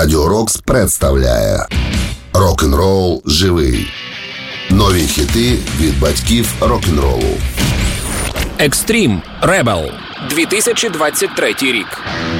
Радіо Рокс представляє Рок-н-рол живий. Нові хіти від батьків рок-н-ролу. Extreme Rebel, 2023 рік.